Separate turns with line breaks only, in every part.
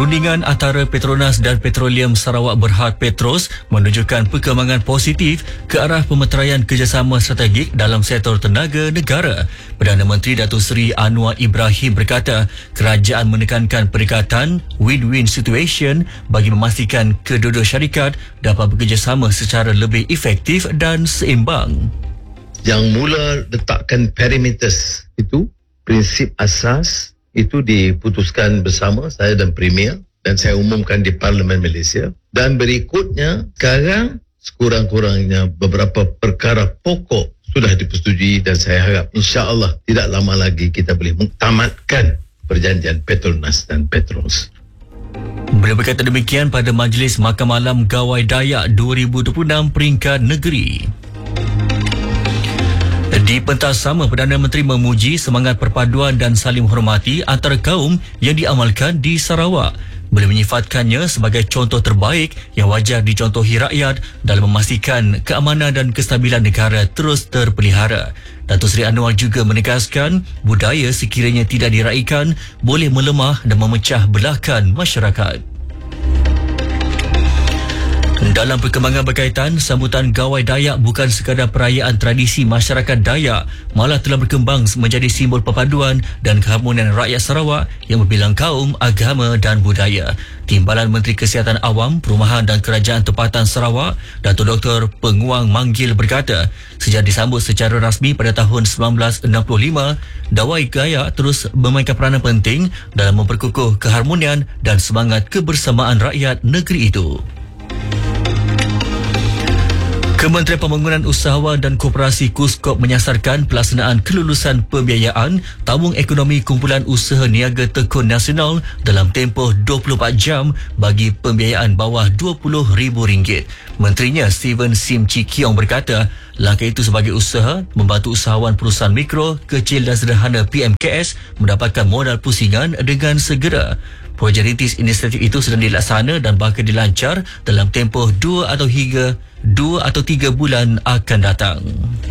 Perundingan antara Petronas dan Petroleum Sarawak Berhad Petros menunjukkan perkembangan positif ke arah pemeteraian kerjasama strategik dalam sektor tenaga negara. Perdana Menteri Datuk Seri Anwar Ibrahim berkata, kerajaan menekankan pendekatan win-win situation bagi memastikan kedua-dua syarikat dapat bekerjasama secara lebih efektif dan seimbang.
Yang mula letakkan parameters itu, prinsip asas itu diputuskan bersama saya dan Premier dan saya umumkan di Parlimen Malaysia, dan berikutnya sekarang sekurang-kurangnya beberapa perkara pokok sudah dipersetujui dan saya harap insya-Allah tidak lama lagi kita boleh mentamatkan perjanjian Petronas dan Petros.
Beliau berkata demikian pada Majlis Makan Malam Gawai Dayak 2026 peringkat negeri. Di pentas sama, Perdana Menteri memuji semangat perpaduan dan saling menghormati antara kaum yang diamalkan di Sarawak. Beliau menyifatkannya sebagai contoh terbaik yang wajar dicontohi rakyat dalam memastikan keamanan dan kestabilan negara terus terpelihara. Datuk Seri Anwar juga menegaskan budaya sekiranya tidak diraikan boleh melemah dan memecah belahkan masyarakat. Dalam perkembangan berkaitan, sambutan Gawai Dayak bukan sekadar perayaan tradisi masyarakat Dayak, malah telah berkembang menjadi simbol perpaduan dan keharmonian rakyat Sarawak yang berbilang kaum, agama dan budaya. Timbalan Menteri Kesihatan Awam, Perumahan dan Kerajaan Tempatan Sarawak, Datuk Dr. Penguang Manggil berkata, sejak disambut secara rasmi pada tahun 1965, Gawai Dayak terus memainkan peranan penting dalam memperkukuh keharmonian dan semangat kebersamaan rakyat negeri itu. Kementerian Pembangunan Usahawan dan Koperasi KUSKOP menyasarkan pelaksanaan kelulusan pembiayaan tabung ekonomi kumpulan usaha niaga tekun nasional dalam tempoh 24 jam bagi pembiayaan bawah RM20,000. Menterinya Steven Sim Chee Kiong berkata, langkah itu sebagai usaha membantu usahawan perusahaan mikro, kecil dan sederhana PMKS mendapatkan modal pusingan dengan segera. Projek rintis inisiatif itu sedang dilaksana dan bakal dilancar dalam tempoh 2 atau 3 bulan akan datang.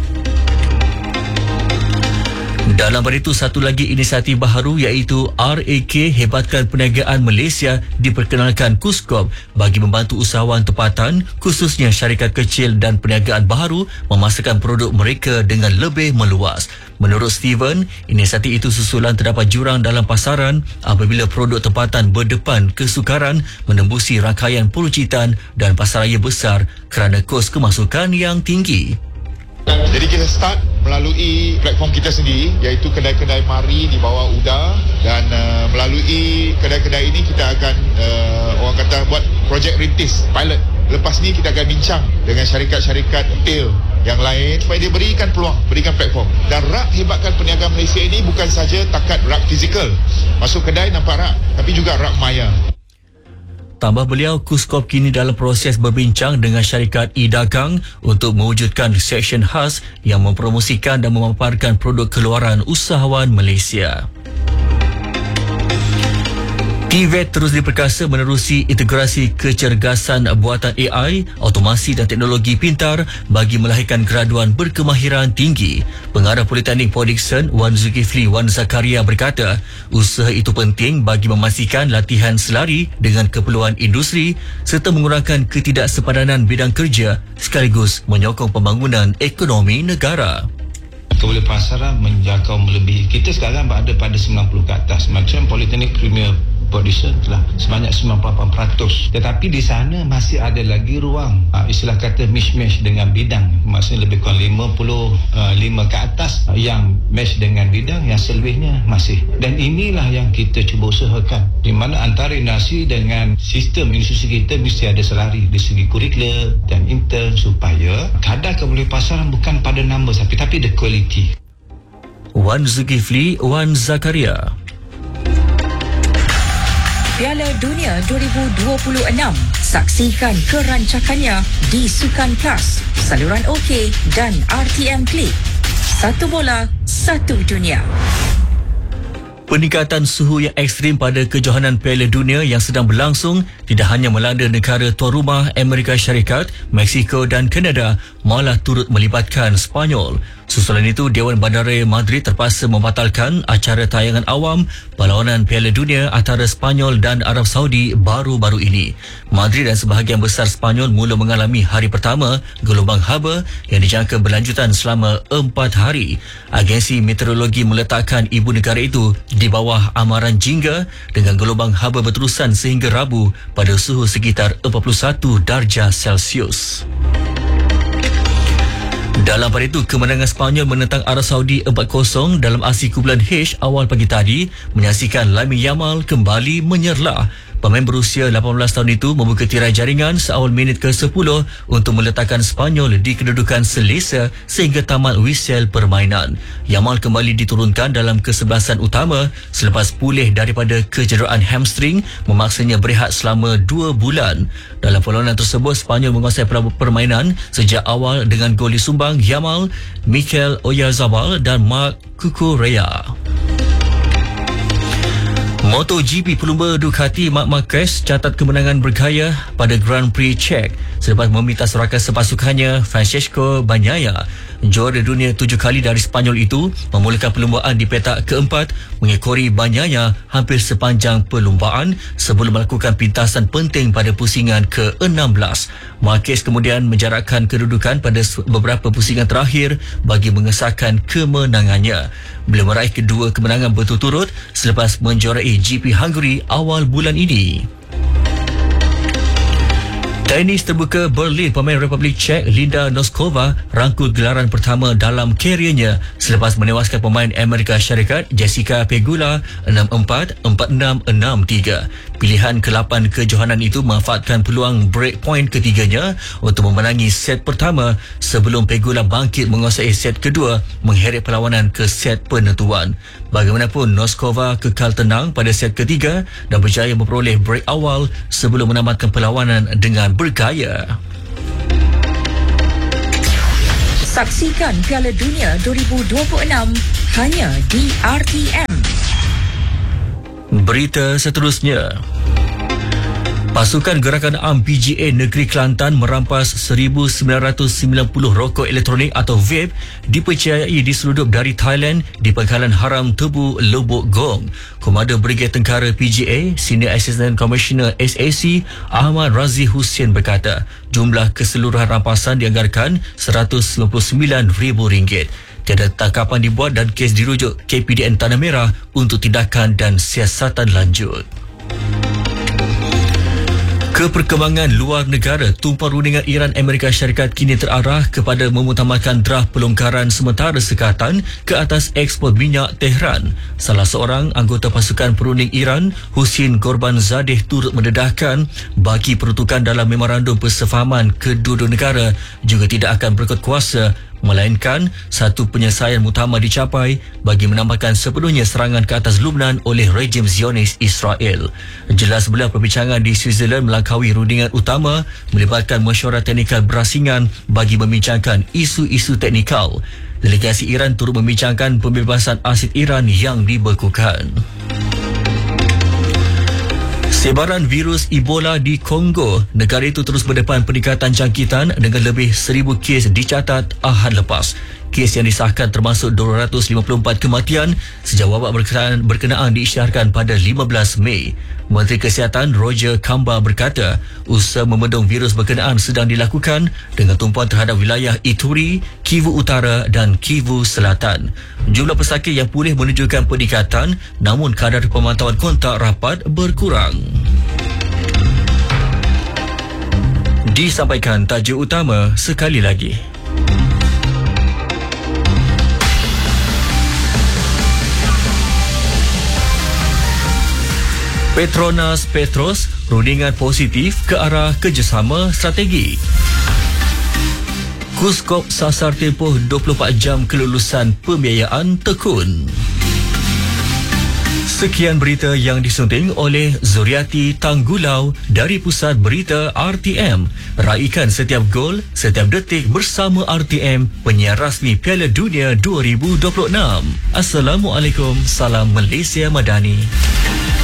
Dalam pada itu, satu lagi inisiatif baharu iaitu RAK Hebatkan Perniagaan Malaysia diperkenalkan KUSKOP bagi membantu usahawan tempatan, khususnya syarikat kecil dan perniagaan baharu memasarkan produk mereka dengan lebih meluas. Menurut Steven, inisiatif itu susulan terdapat jurang dalam pasaran apabila produk tempatan berdepan kesukaran menembusi rangkaian perucitan dan pasaraya besar kerana kos kemasukan yang tinggi.
Jadi kita start melalui platform kita sendiri iaitu kedai-kedai mari di bawah UDA, dan melalui kedai-kedai ini kita akan orang kata buat projek rintis pilot. Lepas ni kita akan bincang dengan syarikat-syarikat retail yang lain supaya dia berikan peluang, berikan platform. Dan rak Hebatkan Perniagaan Malaysia ini bukan saja takat rak fizikal, masuk kedai nampak rak, tapi juga rak maya.
Tambah beliau, KUSKOP kini dalam proses berbincang dengan syarikat e-dagang untuk mewujudkan seksyen khas yang mempromosikan dan memaparkan produk keluaran usahawan Malaysia. TVET terus diperkasa menerusi integrasi kecergasan buatan AI, automasi dan teknologi pintar bagi melahirkan graduan berkemahiran tinggi. Pengarah Politeknik Port Dickson, Wan Zulkifli Wan Zakaria berkata, usaha itu penting bagi memastikan latihan selari dengan keperluan industri serta mengurangkan ketidaksepadanan bidang kerja sekaligus menyokong pembangunan ekonomi negara.
Kewirausahaan menjangkau melebihi. Kita sekarang berada pada 90 ke atas. Macam Politeknik Premier Producer telah sebanyak 98%. Tetapi di sana masih ada lagi ruang, istilah kata mismatch dengan bidang. Maksudnya lebih kurang 55 ke atas yang match dengan bidang, yang selebihnya masih. Dan inilah yang kita cuba usahakan, di mana antara nasi dengan sistem institusi kita mesti ada selari di segi kurikula dan intern supaya kadar kewirausahaan bukan pada nombor tapi the quality.
Wan Zulkifli Wan Zakaria.
Piala Dunia 2026. Saksikan kerancakannya di Sukan Plus, saluran OK dan RTM Klik. Satu bola, satu dunia.
Peningkatan suhu yang ekstrim pada kejohanan Piala Dunia yang sedang berlangsung tidak hanya melanda negara tuan rumah Amerika Syarikat, Mexico dan Kanada, malah turut melibatkan Sepanyol. Susulan itu, Dewan Bandaraya Madrid terpaksa membatalkan acara tayangan awam perlawanan Piala Dunia antara Sepanyol dan Arab Saudi baru-baru ini. Madrid dan sebahagian besar Sepanyol mula mengalami hari pertama gelombang haba yang dijangka berlanjutan selama 4 hari. Agensi meteorologi meletakkan ibu negara itu di bawah amaran jingga dengan gelombang haba berterusan sehingga Rabu pada suhu sekitar 41 darjah Celsius. Dalam pada itu, kemenangan Sepanyol menentang Arab Saudi 4-0 dalam aksi kumpulan H awal pagi tadi menyaksikan Lamine Yamal kembali menyerlah. Pemain berusia 18 tahun itu membuka tirai jaringan seawal minit ke-10 untuk meletakkan Sepanyol di kedudukan selesa sehingga tamat whistle permainan. Yamal kembali diturunkan dalam kesebelasan utama selepas pulih daripada kecederaan hamstring memaksanya berehat selama 2 bulan. Dalam perlawanan tersebut, Sepanyol menguasai permainan sejak awal dengan gol disumbang Yamal, Mikel Oyarzabal dan Marc Cucurella. MotoGP pelumba Ducati Marc Marquez catat kemenangan bergaya pada Grand Prix Czech selepas meminta sorakan sepasukannya Francesco Bagnaia. Juara dunia 7 kali dari Sepanyol itu memulakan perlumbaan di petak keempat mengekori Bagnaia hampir sepanjang perlumbaan sebelum melakukan pintasan penting pada pusingan ke-16. Marquez kemudian menjarakkan kedudukan pada beberapa pusingan terakhir bagi mengesahkan kemenangannya. Beliau meraih kedua kemenangan berturut-turut selepas menjuarai GP Hungary awal bulan ini. Tenis terbuka Berlin, pemain Republik Czech Linda Noskova rangkul gelaran pertama dalam keriernya selepas menewaskan pemain Amerika Syarikat Jessica Pegula 6-4, 4-6, 6-3. Pilihan ke-8 kejohanan itu memanfaatkan peluang break point ketiganya untuk memenangi set pertama sebelum Pegula bangkit menguasai set kedua mengheret perlawanan ke set penentuan. Bagaimanapun, Noskova kekal tenang pada set ketiga dan berjaya memperoleh break awal sebelum menamatkan perlawanan dengan bergaya.
Saksikan Piala Dunia 2026 hanya di RTM.
Berita seterusnya. Pasukan Gerakan Am PGA Negeri Kelantan merampas 1,990 rokok elektronik atau vape dipercayai diseludup dari Thailand di pangkalan haram Tebu Lubuk Gong. Komandan Brigade Tentara PGA, Senior Assistant Commissioner SAC Ahmad Razi Hussein berkata, jumlah keseluruhan rampasan dianggarkan RM199,000. Tiada tangkapan dibuat dan kes dirujuk KPDN Tanah Merah untuk tindakan dan siasatan lanjut. Keperkembangan luar negara, tumpuan rundingan Iran Amerika Syarikat kini terarah kepada memutamakan draft pelonggaran sementara sekatan ke atas ekspor minyak Tehran. Salah seorang anggota pasukan perunding Iran, Husin Gorbanzadeh, turut mendedahkan bagi peruntukan dalam memorandum persefahaman kedua-dua negara juga tidak akan berkuat kuasa melainkan satu penyelesaian muktamar dicapai bagi menambahkan sepenuhnya serangan ke atas Lubnan oleh rejim Zionis Israel. Jelas belah perbincangan di Switzerland melangkaui rundingan utama melibatkan mesyuarat teknikal berasingan bagi membincangkan isu-isu teknikal. Delegasi Iran turut membincangkan pembebasan aset Iran yang dibekukan. Sebaran virus Ebola di Kongo, negara itu terus berdepan peningkatan jangkitan dengan lebih 1,000 kes dicatat Ahad lepas. Kes yang disahkan termasuk 254 kematian sejak wabak berkenaan diisytiharkan pada 15 Mei. Menteri Kesihatan Roger Kamba berkata, usaha membendung virus berkenaan sedang dilakukan dengan tumpuan terhadap wilayah Ituri, Kivu Utara dan Kivu Selatan. Jumlah pesakit yang pulih menunjukkan peningkatan, namun kadar pemantauan kontak rapat berkurang. Disampaikan tajuk utama sekali lagi. Petronas Petros, rundingan positif ke arah kerjasama strategi. Kuskop sasar tempoh 24 jam kelulusan pembiayaan tekun. Sekian berita yang disunting oleh Zuriati Tanggulau dari Pusat Berita RTM. Raikan setiap gol, setiap detik bersama RTM, penyiar rasmi Piala Dunia 2026. Assalamualaikum, salam Malaysia Madani.